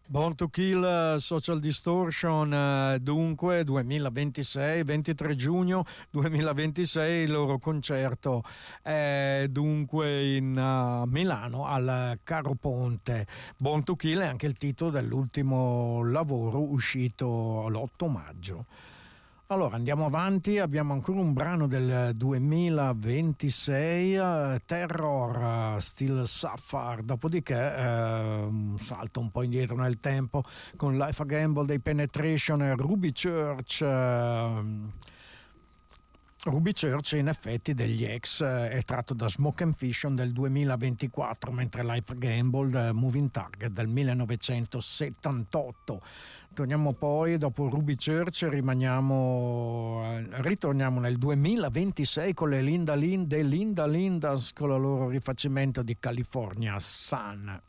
Born to Kill, Social Distortion, dunque 2026, 23 giugno 2026 il loro concerto è dunque in Milano al Caro Ponte. Born to Kill è anche il titolo dell'ultimo lavoro uscito l'8 maggio. Allora andiamo avanti, abbiamo ancora un brano del 2026, Terror, Still Suffer, dopodiché un salto un po' indietro nel tempo con Life a Gamble dei Penetration e Ruby Church. Ruby Church in effetti degli ex è tratto da Smoke and Fission del 2024, mentre Life a Gamble Moving Target del 1978. Torniamo poi dopo Ruby Church, ritorniamo nel 2026 con le Linda Lindas con il loro rifacimento di California Sun.